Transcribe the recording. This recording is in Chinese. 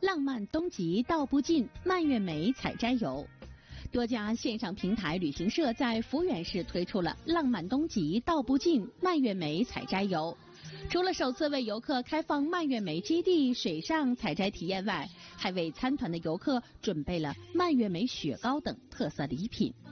浪漫东极道不尽蔓越莓采摘游。多家线上平台旅行社在抚远市推出了浪漫东极道不尽蔓越莓采摘游。除了首次为游客开放蔓越莓基地水上采摘体验外，还为参团的游客准备了蔓越莓雪糕等特色礼品。